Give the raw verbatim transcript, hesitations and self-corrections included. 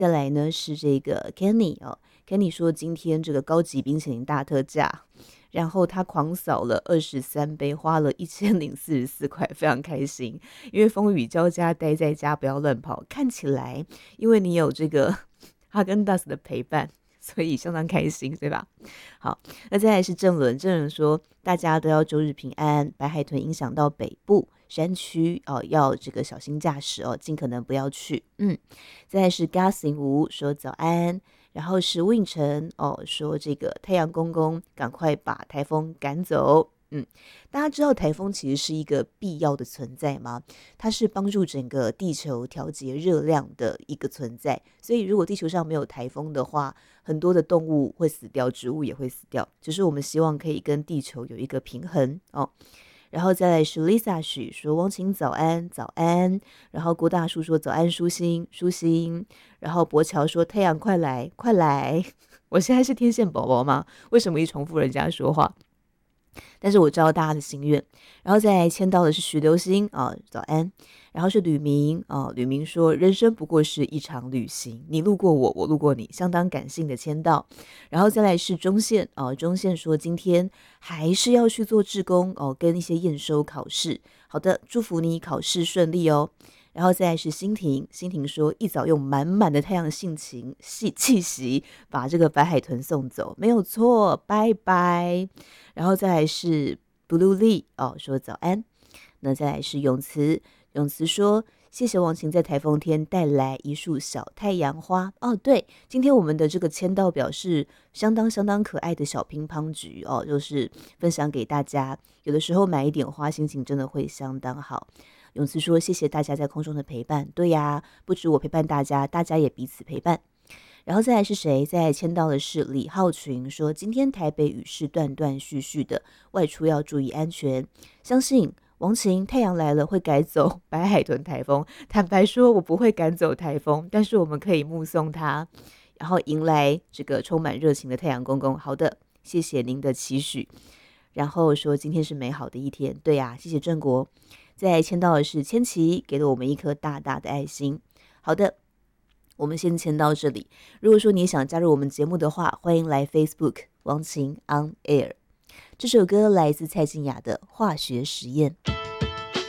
再来呢是这个 Kenny 哦，Kenny 说今天这个高级冰淇淋大特价，然后他狂扫了二十三杯，花了一千零四十四块，非常开心。因为风雨交加，待在家不要乱跑。看起来，因为你有这个哈根达斯的陪伴，所以相当开心，对吧？好，那再来是正伦，正伦说大家都要周日平安，白海豚影响到北部山区哦，要这个小心驾驶哦，尽可能不要去。嗯，再来是 Gassing 吴说早安，然后是 Win 晨哦说这个太阳公公赶快把台风赶走。嗯，大家知道台风其实是一个必要的存在吗？它是帮助整个地球调节热量的一个存在，所以如果地球上没有台风的话，很多的动物会死掉，植物也会死掉。只是我们希望可以跟地球有一个平衡哦。然后再来是 Lisa 许说汪晴早安早安，然后郭大叔说早安舒心舒心，然后博乔说太阳快来快来，我现在是天线宝宝吗？为什么一重复人家说话？但是我知道大家的心愿。然后再来签到的是徐流星啊，早安。然后是吕明啊，吕明说人生不过是一场旅行，你路过我，我路过你，相当感性的签到。然后再来是中线啊，中线说今天还是要去做志工哦，跟一些验收考试。好的，祝福你考试顺利哦。然后再来是欣婷，欣婷说一早用满满的太阳性情气气息把这个白海豚送走，没有错，拜拜。然后再来是 Blue Lee 哦，说早安。那再来是永慈，永慈说谢谢王晴在台风天带来一束小太阳花哦。对，今天我们的这个签到表是相当相当可爱的小乒乓菊哦，就是分享给大家。有的时候买一点花，心情真的会相当好。永慈说谢谢大家在空中的陪伴，对呀，不止我陪伴大家，大家也彼此陪伴。然后再来是谁？再来签到的是李浩群，说今天台北雨势断断续续的，外出要注意安全。相信王晴太阳来了会赶走白海豚台风。坦白说，我不会赶走台风，但是我们可以目送它，然后迎来这个充满热情的太阳公公。好的，谢谢您的期许。然后说今天是美好的一天，对呀、啊，谢谢郑国。再来签到的是千琪，给了我们一颗大大的爱心。好的。我们先签到这里。如果说你想加入我们节目的话，欢迎来 Facebook 王晴 On Air。这首歌来自蔡健雅的《化学实验》。